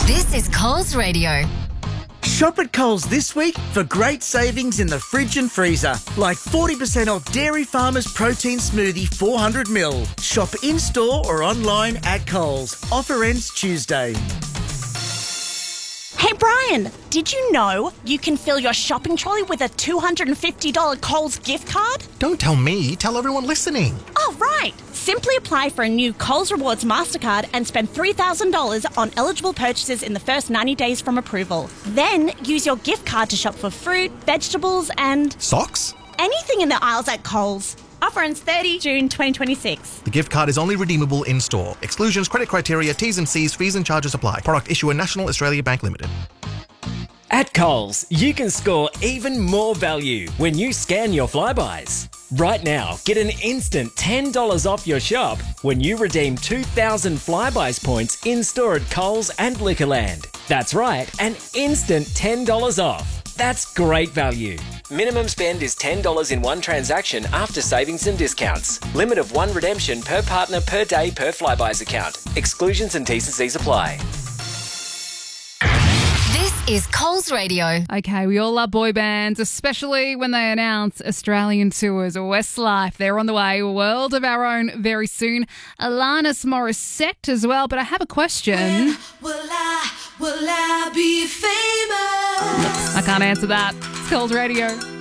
This is Coles Radio. Shop at Coles this week for great savings in the fridge and freezer. Like 40% off Dairy Farmers Protein Smoothie 400ml. Shop in-store or online at Coles. Offer ends Tuesday. Hey Brian, did you know you can fill your shopping trolley with a $250 Coles gift card? Don't tell me, tell everyone listening. Oh, right. Simply apply for a new Coles Rewards MasterCard and spend $3,000 on eligible purchases in the first 90 days from approval. Then use your gift card to shop for fruit, vegetables and... Socks? anything in the aisles at Coles. Offer ends 30 June 2026. The gift card is only redeemable in-store. Exclusions, credit criteria, T's and C's, fees and charges apply. Product issuer National Australia Bank Limited. At Coles, you can score even more value when you scan your Flybuys. Right now, get an instant $10 off your shop when you redeem 2,000 Flybuys points in-store at Coles and Liquorland. That's right, an instant $10 off. That's great value. Minimum spend is $10 in one transaction after savings and discounts. Limit of one redemption per partner per day per Flybuys account. Exclusions and T's and C's apply. This is Coles Radio. Okay, we all love boy bands, especially when they announce Australian tours. Westlife, they're on the way. World of Our Own very soon. Alanis Morissette as well. But I have a question. Will I be famous? I can't answer that. It's Coles Radio.